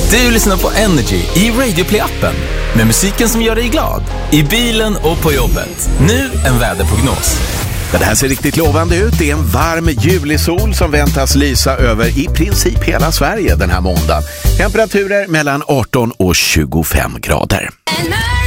Du lyssnar på Energy i Radio Play-appen med musiken som gör dig glad i bilen och på jobbet. Nu en väderprognos. Det här ser riktigt lovande ut. Det är en varm julisol som väntas lysa över i princip hela Sverige den här måndagen. Temperaturer mellan 18 och 25 grader.